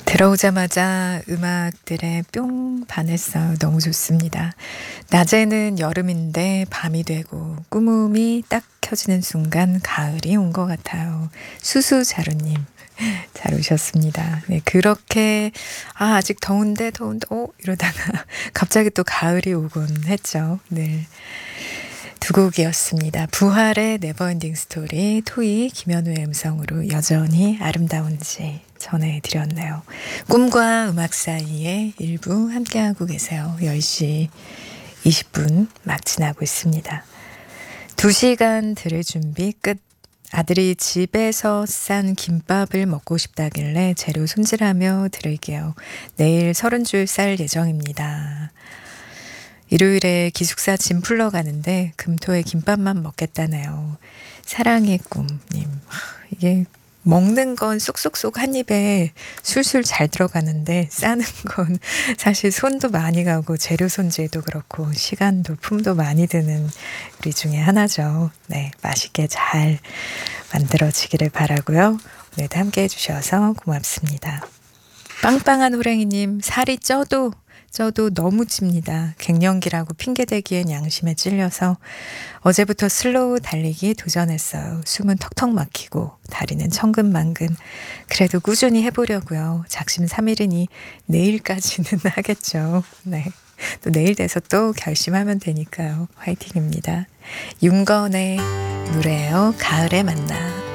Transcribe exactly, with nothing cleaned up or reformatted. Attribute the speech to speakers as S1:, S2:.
S1: 들어오자마자 음악들에 뿅 반했어요. 너무 좋습니다. 낮에는 여름인데 밤이 되고 꾸물이 딱 켜지는 순간 가을이 온 것 같아요. 수수자루님 잘 오셨습니다. 네, 그렇게 아 아직 더운데 더운데 어 이러다가 갑자기 또 가을이 오곤 했죠. 네. 두 곡이었습니다. 부활의 네버엔딩 스토리, 토이 김현우의 음성으로 여전히 아름다운지 전해드렸네요. 꿈과 음악 사이에 일부 함께하고 계세요. 열 시 이십 분 막 지나고 있습니다. 두 시간 들을 준비 끝. 아들이 집에서 싼 김밥을 먹고 싶다길래 재료 손질하며 들을게요. 내일 서른 줄 쌀 예정입니다. 일요일에 기숙사 짐 풀러 가는데 금토에 김밥만 먹겠다네요. 사랑의 꿈님. 이게 먹는 건 쏙쏙쏙 한 입에 술술 잘 들어가는데 싸는 건 사실 손도 많이 가고 재료 손질도 그렇고 시간도 품도 많이 드는 우리 중에 하나죠. 네, 맛있게 잘 만들어지기를 바라고요. 오늘도 함께 해주셔서 고맙습니다. 빵빵한 호랭이님, 살이 쪄도 쪄도 너무 찝니다. 갱년기라고 핑계대기엔 양심에 찔려서 어제부터 슬로우 달리기 도전했어요. 숨은 턱턱 막히고 다리는 천근만근. 그래도 꾸준히 해보려고요. 작심삼일이니 내일까지는 하겠죠. 네, 또 내일 돼서 또 결심하면 되니까요. 화이팅입니다. 윤건의 노래예요. 가을에 만나.